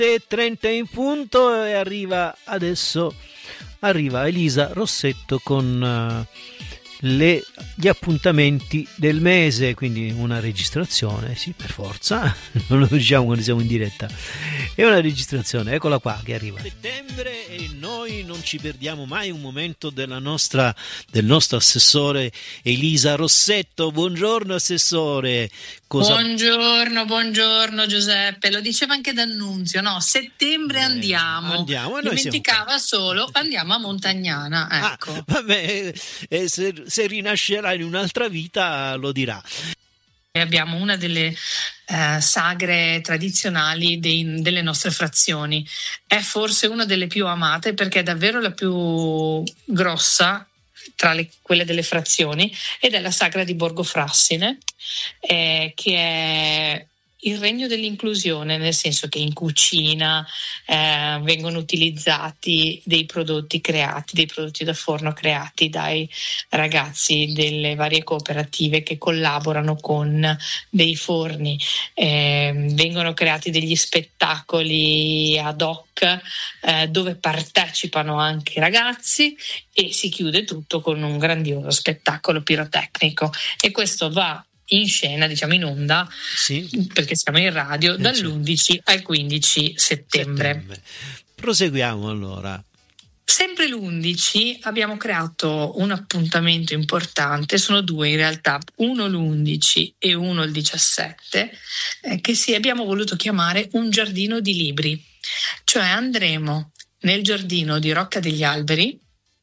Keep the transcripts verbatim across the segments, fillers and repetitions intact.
e trenta in punto e arriva adesso arriva Elisa Rossetto con uh, le, gli appuntamenti del mese, quindi una registrazione, sì, per forza, non lo diciamo quando siamo in diretta, è una registrazione, eccola qua che arriva settembre e noi non ci perdiamo mai un momento della nostra, del nostro assessore Elisa Rossetto. Buongiorno assessore. Cosa... Buongiorno, buongiorno Giuseppe, lo diceva anche D'Annunzio, no? Settembre eh, andiamo, andiamo e noi dimenticava siamo... solo, andiamo a Montagnana, ecco. Ah, vabbè, eh, se, se rinascerà in un'altra vita lo dirà. Abbiamo una delle eh, sagre tradizionali dei, delle nostre frazioni, è forse una delle più amate perché è davvero la più grossa tra le, quelle delle frazioni, ed è la sagra di Borgo Frassine, eh, che è il regno dell'inclusione, nel senso che in cucina eh, vengono utilizzati dei prodotti creati, dei prodotti da forno creati dai ragazzi delle varie cooperative che collaborano con dei forni, eh, vengono creati degli spettacoli ad hoc eh, dove partecipano anche i ragazzi e si chiude tutto con un grandioso spettacolo pirotecnico, e questo va in scena, diciamo in onda, sì, perché siamo in radio, dall'undici al quindici settembre. settembre. Proseguiamo allora. Sempre l'undici abbiamo creato un appuntamento importante, sono due in realtà, uno l'undici e uno il diciassette, eh, che sì, abbiamo voluto chiamare un giardino di libri, cioè andremo nel giardino di Rocca degli Alberi,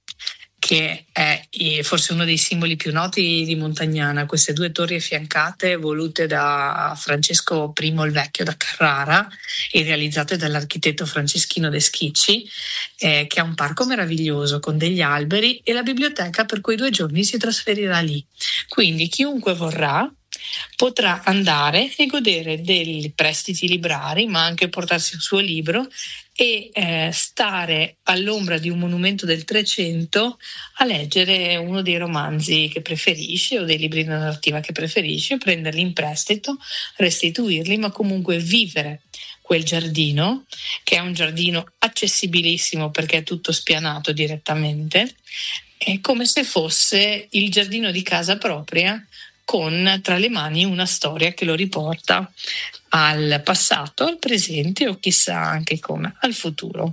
che è forse uno dei simboli più noti di Montagnana, queste due torri affiancate volute da Francesco I il Vecchio da Carrara e realizzate dall'architetto Franceschino De Schicci, eh, che ha un parco meraviglioso con degli alberi, e la biblioteca per quei due giorni si trasferirà lì. Quindi chiunque vorrà potrà andare e godere dei prestiti librari, ma anche portarsi il suo libro e eh, stare all'ombra di un monumento del Trecento a leggere uno dei romanzi che preferisce o dei libri di narrativa che preferisce, prenderli in prestito, restituirli, ma comunque vivere quel giardino, che è un giardino accessibilissimo perché è tutto spianato direttamente, è come se fosse il giardino di casa propria, con tra le mani una storia che lo riporta al passato, al presente o chissà anche come al futuro.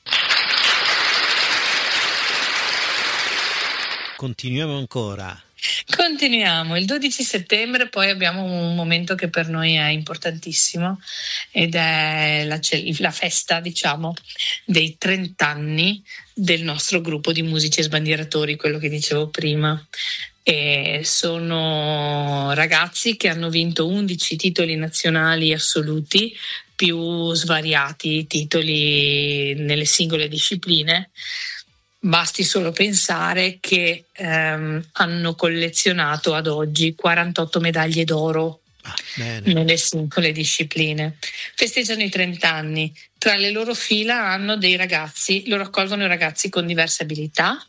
Continuiamo ancora. Continuiamo, il dodici settembre poi abbiamo un momento che per noi è importantissimo ed è la, la festa, diciamo, dei trenta anni del nostro gruppo di musici e sbandieratori, quello che dicevo prima. E sono ragazzi che hanno vinto undici titoli nazionali assoluti, più svariati titoli nelle singole discipline. Basti solo pensare che ehm, hanno collezionato ad oggi quarantotto medaglie d'oro ah, nelle singole discipline. Festeggiano i trenta anni. Tra le loro fila hanno dei ragazzi, loro accolgono i ragazzi con diverse abilità,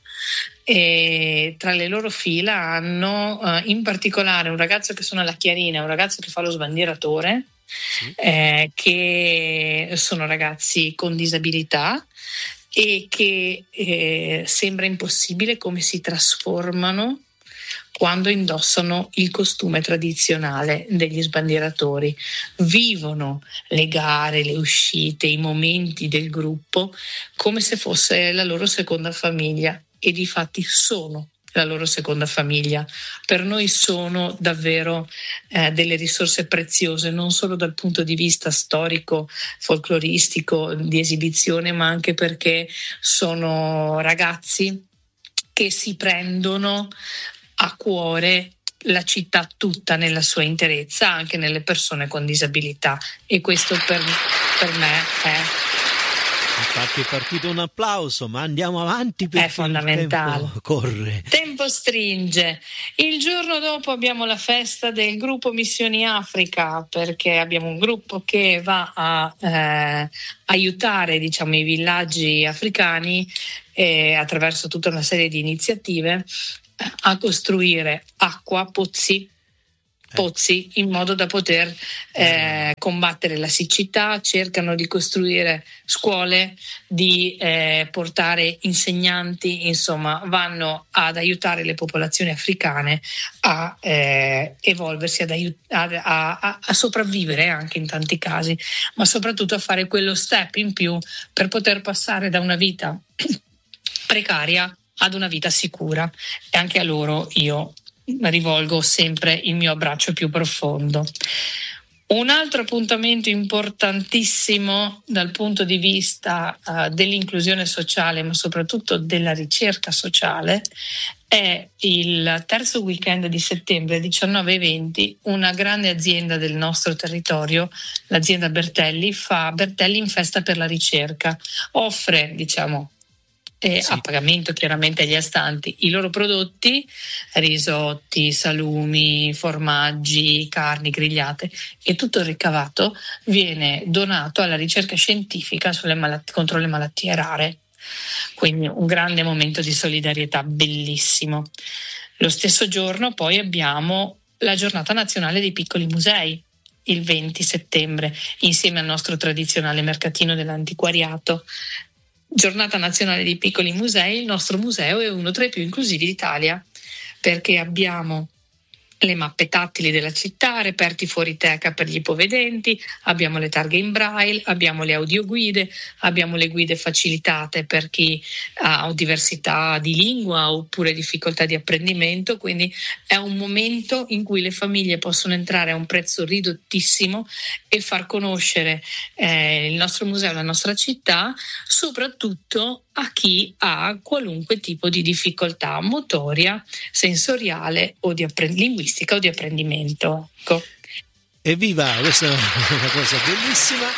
e tra le loro fila hanno uh, in particolare un ragazzo che suona la chiarina, un ragazzo che fa lo sbandieratore, sì. eh, che sono ragazzi con disabilità e che eh, sembra impossibile come si trasformano quando indossano il costume tradizionale degli sbandieratori. Vivono le gare, le uscite, i momenti del gruppo come se fosse la loro seconda famiglia, e difatti sono la loro seconda famiglia. Per noi sono davvero eh, delle risorse preziose, non solo dal punto di vista storico, folcloristico, di esibizione, ma anche perché sono ragazzi che si prendono a cuore la città tutta nella sua interezza, anche nelle persone con disabilità, e questo per, per me è... Infatti è partito un applauso, ma andiamo avanti perché è fondamentale. Il tempo corre. Tempo stringe. Il giorno dopo abbiamo la festa del gruppo Missioni Africa, perché abbiamo un gruppo che va a eh, aiutare, diciamo, i villaggi africani eh, attraverso tutta una serie di iniziative a costruire acqua, pozzi pozzi in modo da poter eh, combattere la siccità, cercano di costruire scuole, di eh, portare insegnanti, insomma vanno ad aiutare le popolazioni africane a eh, evolversi, ad aiut- a, a, a sopravvivere anche in tanti casi, ma soprattutto a fare quello step in più per poter passare da una vita precaria ad una vita sicura. E anche a loro io rivolgo sempre il mio abbraccio più profondo. Un altro appuntamento importantissimo dal punto di vista uh, dell'inclusione sociale, ma soprattutto della ricerca sociale, è il terzo weekend di settembre, diciannove e venti. Una grande azienda del nostro territorio, l'azienda Bertelli, fa Bertelli in festa per la ricerca. Offre, diciamo, E sì. a pagamento chiaramente agli astanti i loro prodotti, risotti, salumi, formaggi, carni grigliate, e tutto il ricavato viene donato alla ricerca scientifica sulle malat- contro le malattie rare. Quindi un grande momento di solidarietà bellissimo. Lo stesso giorno poi abbiamo la giornata nazionale dei piccoli musei, il venti settembre, insieme al nostro tradizionale mercatino dell'antiquariato. Giornata nazionale dei piccoli musei. Il nostro museo è uno tra i più inclusivi d'Italia, perché abbiamo le mappe tattili della città, reperti fuori teca per gli ipovedenti, abbiamo le targhe in braille, abbiamo le audioguide, abbiamo le guide facilitate per chi ha diversità di lingua oppure difficoltà di apprendimento. Quindi è un momento in cui le famiglie possono entrare a un prezzo ridottissimo e far conoscere eh, il nostro museo, la nostra città, soprattutto a chi ha qualunque tipo di difficoltà motoria, sensoriale o di apprend- linguistica o di apprendimento. Ecco. Evviva, questa è una cosa bellissima.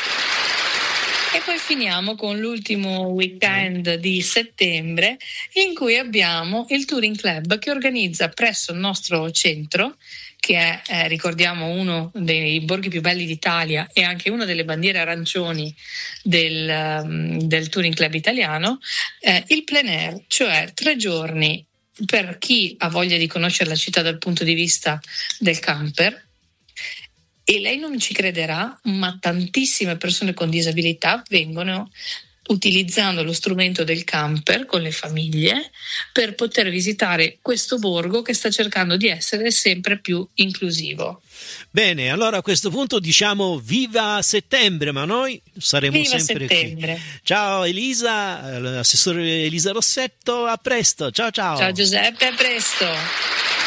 E poi finiamo con l'ultimo weekend di settembre, in cui abbiamo il Touring Club che organizza presso il nostro centro, che è, eh, ricordiamo, uno dei borghi più belli d'Italia e anche una delle bandiere arancioni del, um, del Touring Club italiano, eh, il plein air, cioè tre giorni per chi ha voglia di conoscere la città dal punto di vista del camper. E lei non ci crederà, ma tantissime persone con disabilità vengono utilizzando lo strumento del camper con le famiglie per poter visitare questo borgo che sta cercando di essere sempre più inclusivo. Bene, allora a questo punto diciamo viva settembre, ma noi saremo viva sempre settembre. Qui. Ciao Elisa, l'assessore Elisa Rossetto, a presto, ciao ciao. Ciao Giuseppe, a presto.